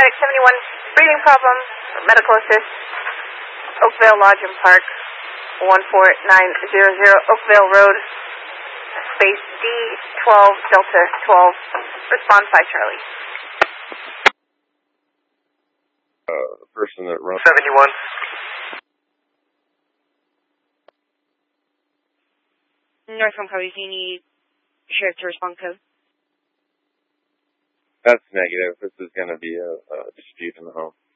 Paramedic 71, breathing problem, medical assist, Oakville Lodge and Park, 14900 Oakville Road, space D12 Delta 12, respond 5 Charlie. The person that runs 71. Northcom County, do you need sheriff to respond code? That's negative. This is going to be a dispute in the home.